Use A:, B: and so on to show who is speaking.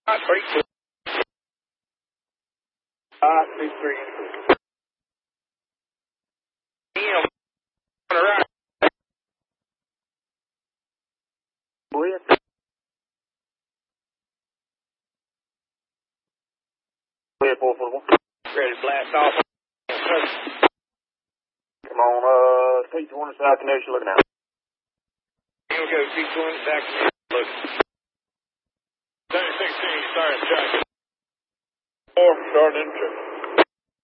A: 3, 2. 2, 3. On the right. With. Clear 441. Ready to blast off. Come on, T20 South Connection looking out. Here we go, T20 South Connection looking. 1016, starting traffic. 4, starting in traffic.